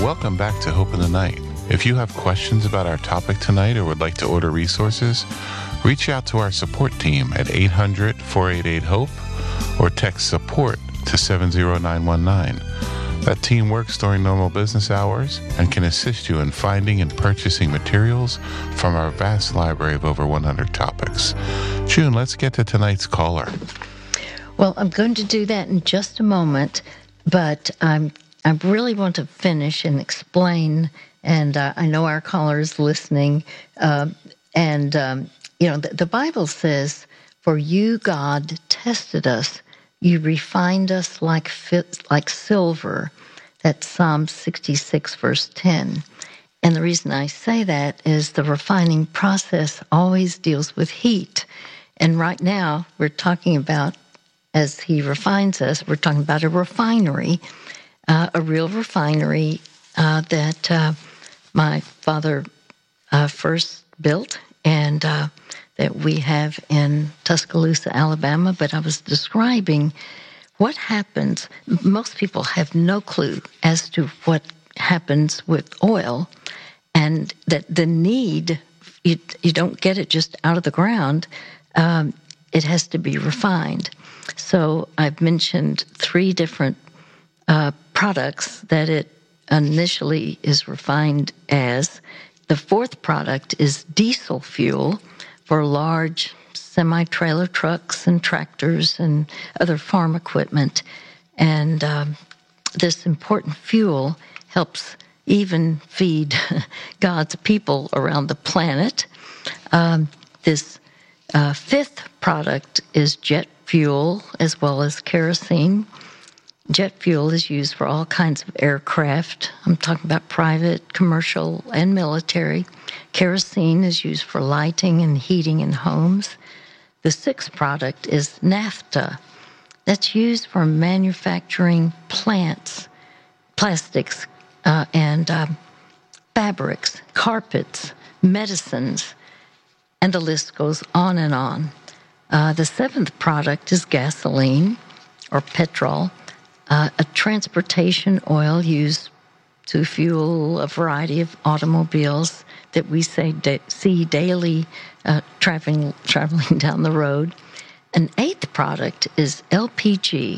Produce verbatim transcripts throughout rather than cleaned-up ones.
Welcome back to Hope in the Night. If you have questions about our topic tonight or would like to order resources, reach out to our support team at eight hundred, four eight eight, HOPE or text support to seven zero nine one nine. That team works during normal business hours and can assist you in finding and purchasing materials from our vast library of over one hundred topics. June, let's get to tonight's caller. Well, I'm going to do that in just a moment, but I'm I really want to finish and explain, and uh, I know our caller is listening, uh, and, um, you know, the, the Bible says, "For you, God, tested us. You refined us like like silver." That's Psalm sixty-six, verse ten. And the reason I say that is the refining process always deals with heat. And right now, we're talking about, as he refines us, we're talking about a refinery. Uh, a real refinery uh, that uh, my father uh, first built and uh, that we have in Tuscaloosa, Alabama. But I was describing what happens. Most people have no clue as to what happens with oil, and that the need, you, you don't get it just out of the ground. Um, it has to be refined. So I've mentioned three different Uh, products that it initially is refined as. The fourth product is diesel fuel for large semi-trailer trucks and tractors and other farm equipment. And um, this important fuel helps even feed God's people around the planet. Um, this uh, fifth product is jet fuel as well as kerosene. Jet fuel is used for all kinds of aircraft. I'm talking about private, commercial, and military. Kerosene is used for lighting and heating in homes. The sixth product is naphtha. That's used for manufacturing plants, plastics, uh, and uh, fabrics, carpets, medicines, and the list goes on and on. Uh, the seventh product is gasoline or petrol. Uh, a transportation oil used to fuel a variety of automobiles that we say da- see daily uh, traveling traveling down the road. An eighth product is L P G,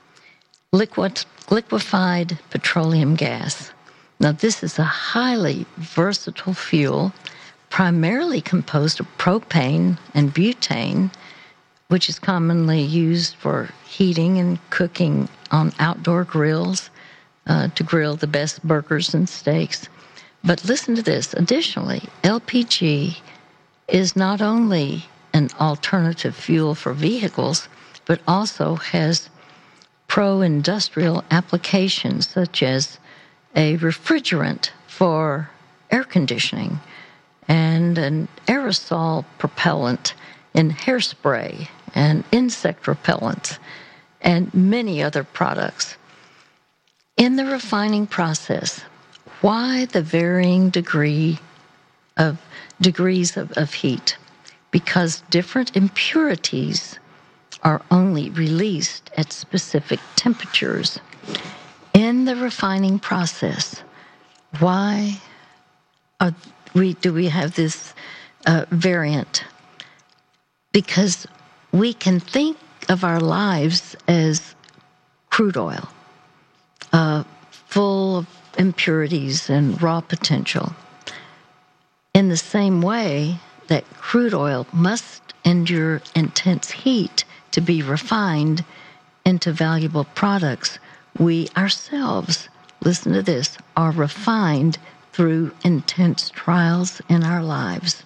liquid liquefied petroleum gas. Now, this is a highly versatile fuel, primarily composed of propane and butane, which is commonly used for heating and cooking on outdoor grills uh, to grill the best burgers and steaks. But listen to this. Additionally, L P G is not only an alternative fuel for vehicles, but also has pro-industrial applications, such as a refrigerant for air conditioning and an aerosol propellant in hairspray and insect repellents, and many other products. In the refining process, why the varying degree of degrees of, of heat? Because different impurities are only released at specific temperatures. In the refining process, why are we, do we have this uh, variant? Because we can think of our lives as crude oil, uh, full of impurities and raw potential. In the same way that crude oil must endure intense heat to be refined into valuable products, we ourselves, listen to this, are refined through intense trials in our lives.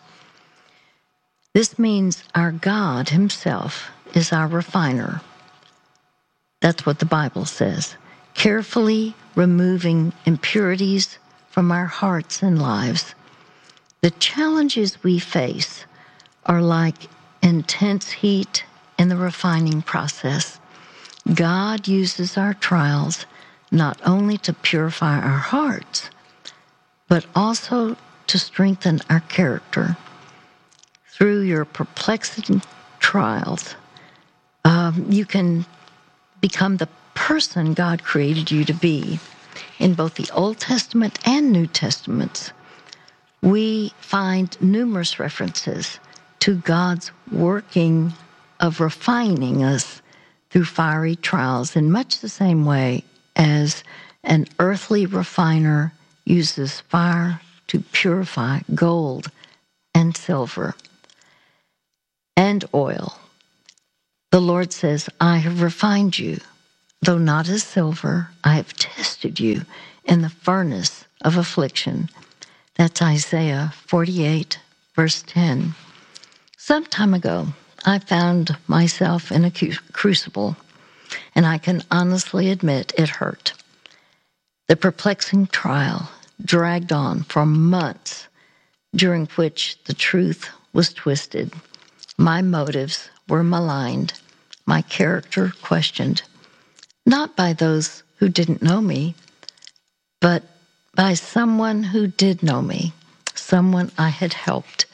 This means our God himself is our refiner. That's what the Bible says. Carefully removing impurities from our hearts and lives. The challenges we face are like intense heat in the refining process. God uses our trials not only to purify our hearts, but also to strengthen our character. Through your perplexing trials, um, you can become the person God created you to be. In both the Old Testament and New Testaments, we find numerous references to God's working of refining us through fiery trials in much the same way as an earthly refiner uses fire to purify gold and silver and oil. The Lord says, I have refined you, though not as silver, I have tested you in the furnace of affliction. That's Isaiah forty-eight, verse ten. Some time ago, I found myself in a crucible, and I can honestly admit it hurt. The perplexing trial dragged on for months, during which the truth was twisted. My motives were maligned, my character questioned, not by those who didn't know me, but by someone who did know me, someone I had helped.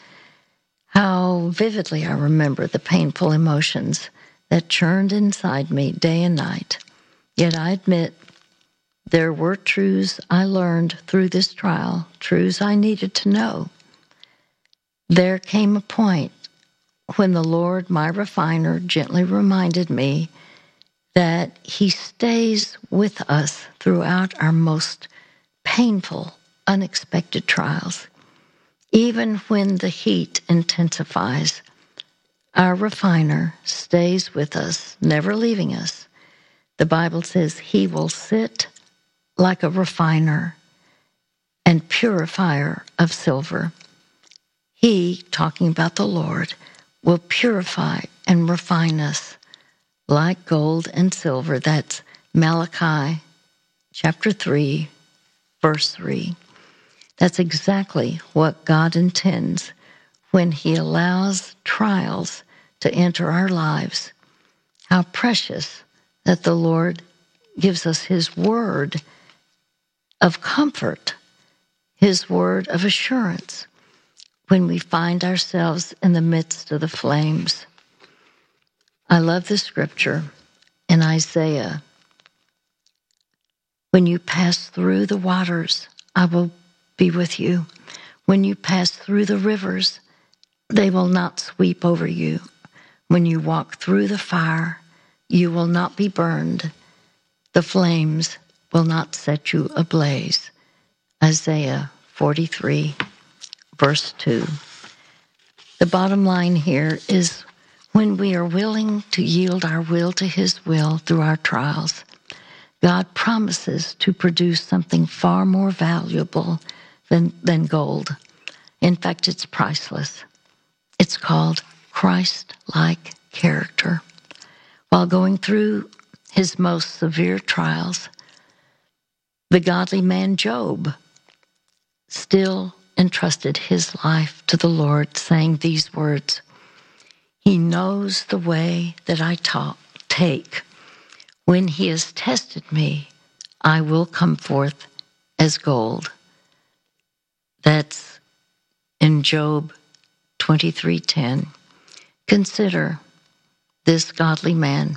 How vividly I remember the painful emotions that churned inside me day and night. Yet I admit there were truths I learned through this trial, truths I needed to know. There came a point when the Lord, my refiner, gently reminded me that He stays with us throughout our most painful, unexpected trials. Even when the heat intensifies, our refiner stays with us, never leaving us. The Bible says He will sit like a refiner and purifier of silver. He, talking about the Lord, will purify and refine us like gold and silver. That's Malachi chapter three, verse three. That's exactly what God intends when He allows trials to enter our lives. How precious that the Lord gives us His word of comfort, His word of assurance when we find ourselves in the midst of the flames. I love the scripture in Isaiah. When you pass through the waters, I will be with you. When you pass through the rivers, they will not sweep over you. When you walk through the fire, you will not be burned. The flames will not set you ablaze. Isaiah forty-three, verse two. The bottom line here is when we are willing to yield our will to His will through our trials, God promises to produce something far more valuable than, than gold. In fact, it's priceless. It's called Christ-like character. While going through his most severe trials, the godly man Job still entrusted his life to the Lord, saying these words, He knows the way that I ta- take. When He has tested me, I will come forth as gold. That's in Job twenty-three ten. Consider this godly man.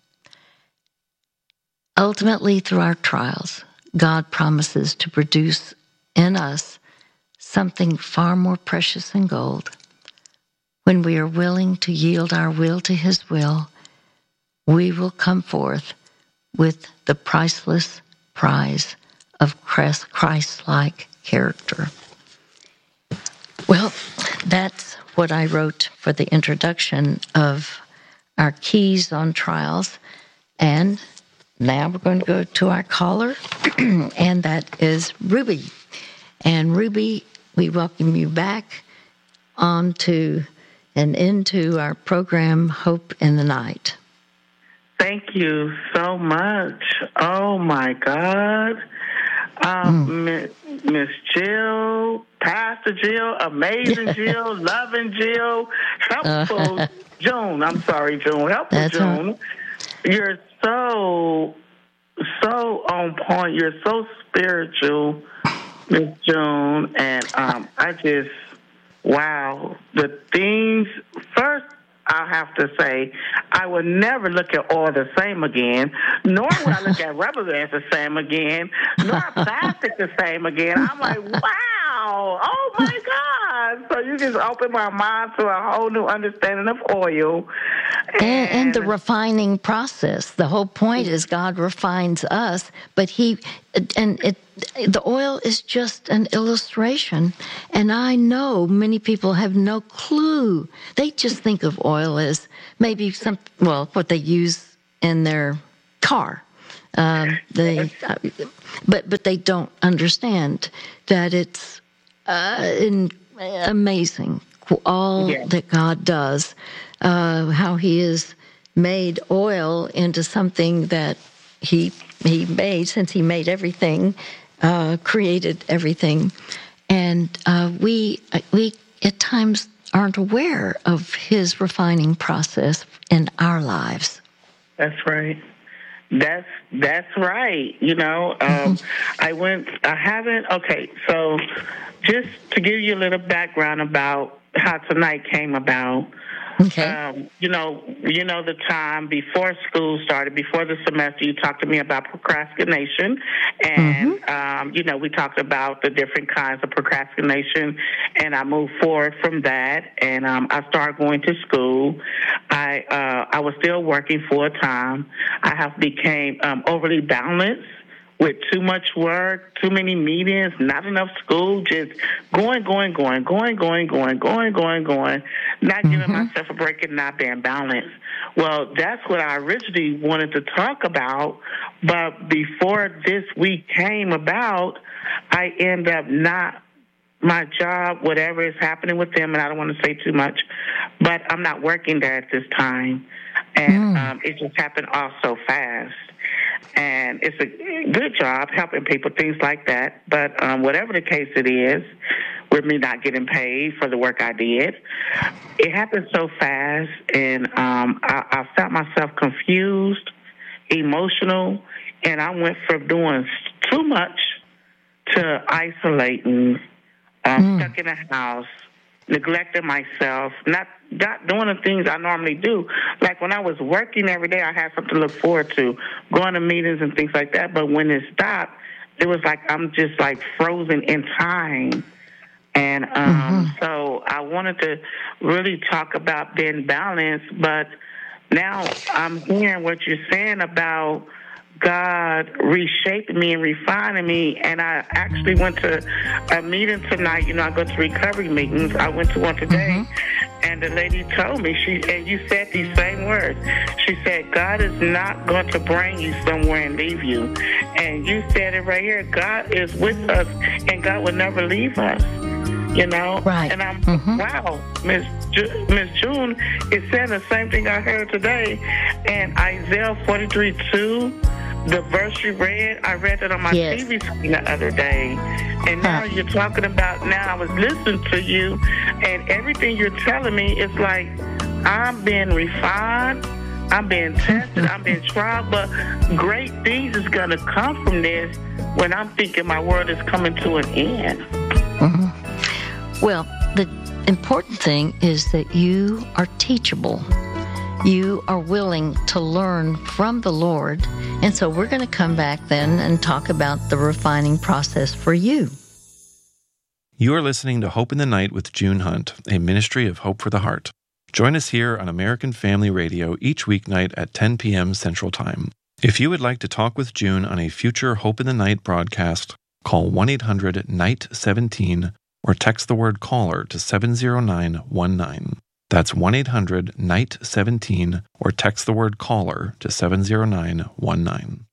Ultimately, through our trials, God promises to produce in us something far more precious than gold. When we are willing to yield our will to His will, we will come forth with the priceless prize of Christ-like character. Well, that's what I wrote for the introduction of our keys on trials. And now we're going to go to our caller, and that is Ruby. And Ruby, we welcome you back onto and into our program, Hope in the Night. Thank you so much. Oh, my God. Um, mm. Miss Jill, Pastor Jill, Amazing Jill, Loving Jill, Helpful uh, June. I'm sorry, June. Helpful June. Right. You're so, so on point. You're so spiritual, Miss June. And um, I just, wow. The things, first, I have to say, I will never look at oil the same again, nor will I look at rubber bands the same again, nor plastic the same again. I'm like, wow, oh my God. So you just opened my mind to a whole new understanding of oil. And, and, and the refining process. The whole point is God refines us, but he, and it, the oil is just an illustration. And I know many people have no clue. They just think of oil as maybe some, well, what they use in their car. Um, they, uh, but but they don't understand that it's uh, in, amazing all yeah. that God does. Uh, how he has made oil into something that he he made, since he made everything, uh, created everything, and uh, we we at times aren't aware of his refining process in our lives. That's right. That's that's right. You know, um, mm-hmm. I went. I haven't. Okay, so just to give you a little background about how tonight came about. Okay. Um, you know, you know the time before school started, before the semester, you talked to me about procrastination, and mm-hmm. um, you know, we talked about the different kinds of procrastination, and I moved forward from that, and um, I started going to school. I uh, I was still working full time. I have became um, overly balanced with too much work, too many meetings, not enough school, just going, going, going, going, going, going, going, going, going, not giving mm-hmm. myself a break and not being balanced. Well, that's what I originally wanted to talk about, but before this week came about, I end up not, my job, whatever is happening with them, and I don't want to say too much, but I'm not working there at this time, and mm. um, it just happened all so fast. And it's a good job helping people, things like that. But um, whatever the case it is, with me not getting paid for the work I did, it happened so fast, and um, I, I felt myself confused, emotional, and I went from doing too much to isolating, um, mm. stuck in a house, neglecting myself, not not doing the things I normally do. Like when I was working every day, I had something to look forward to, going to meetings and things like that. But when it stopped, it was like I'm just like frozen in time. And um, mm-hmm. so I wanted to really talk about being balanced, but now I'm hearing what you're saying about God reshaping me and refining me, and I actually went to a meeting tonight. You know, I go to recovery meetings. I went to one today, mm-hmm. and the lady told me, she and you said these same words. She said, God is not going to bring you somewhere and leave you. And you said it right here. God is with us, and God will never leave us. You know? Right. And I'm, mm-hmm. wow, Miss Ju- Miss June is saying the same thing I heard today. And Isaiah forty-three two, the verse you read, I read it on my yes. T V screen the other day. And now huh. you're talking about, now I was listening to you, and everything you're telling me is like, I'm being refined, I'm being tested, I'm being tried, but great things is going to come from this when I'm thinking my world is coming to an end. Mm-hmm. Well, the important thing is that you are teachable. You are willing to learn from the Lord. And so we're going to come back then and talk about the refining process for you. You are listening to Hope in the Night with June Hunt, a ministry of Hope for the Heart. Join us here on American Family Radio each weeknight at ten p.m. Central Time. If you would like to talk with June on a future Hope in the Night broadcast, call one eight hundred N I G H T seventeen or text the word caller to seven zero nine one nine. That's one eight hundred N I G H T seventeen or text the word caller to seven zero nine one nine.